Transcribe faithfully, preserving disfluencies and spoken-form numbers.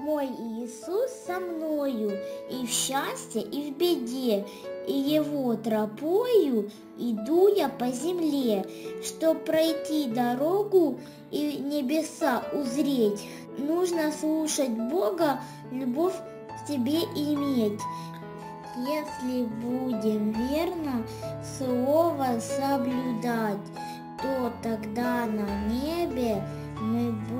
Мой Иисус со мною и в счастье, и в беде, и Его тропою иду я по земле, чтоб пройти дорогу и небеса узреть. Нужно слушать Бога, любовь к тебе иметь. Если будем верно слово соблюдать, то тогда на небе мы будем